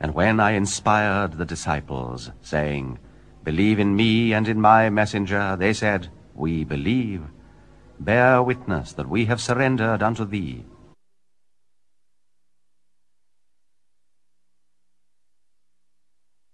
And when I inspired the disciples, saying, Believe in me and in my messenger, they said, We believe. Bear witness that we have surrendered unto thee.